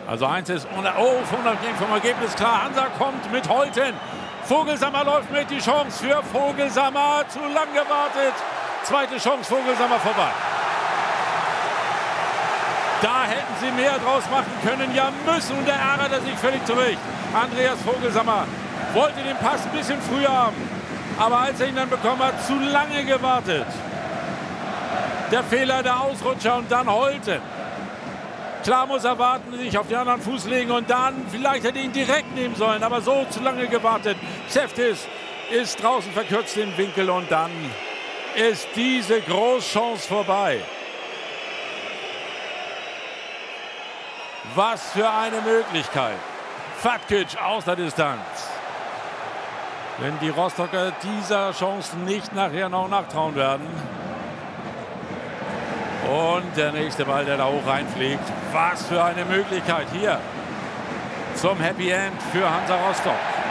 Also eins ist, oh, unabhängig vom Ergebnis klar, Hansa kommt mit Holten. Vogelsammer läuft mit, die Chance für Vogelsammer, zu lang gewartet. Zweite Chance, Vogelsammer vorbei. Da hätten sie mehr draus machen können, ja müssen, und der ärgert sich völlig zurecht. Andreas Vogelsammer wollte den Pass ein bisschen früher haben, aber als er ihn dann bekommen hat, zu lange gewartet. Der Fehler, der Ausrutscher und dann Holten. Klar muss er warten, sich auf den anderen Fuß legen und dann, vielleicht hätte er ihn direkt nehmen sollen, aber so zu lange gewartet. Seftis ist draußen, verkürzt den Winkel und dann ist diese Großchance vorbei. Was für eine Möglichkeit. Fatkic aus der Distanz. Wenn die Rostocker dieser Chance nicht nachher noch nachtrauen werden. Und der nächste Ball, der da hoch reinfliegt. Was für eine Möglichkeit hier zum Happy End für Hansa Rostock.